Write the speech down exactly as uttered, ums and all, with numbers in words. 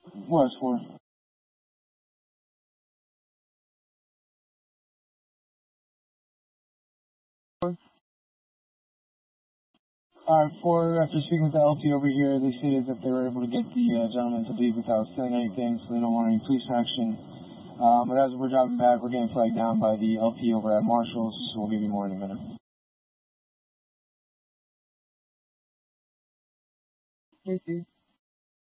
What is for? Alright, for after speaking with the L P over here, they stated that they were able to get the uh, gentleman to leave without saying anything, so they don't want any police action. Um, but as we're driving back, we're getting flagged down by the L P over at Marshall's, so we'll give you more in a minute. Thank you.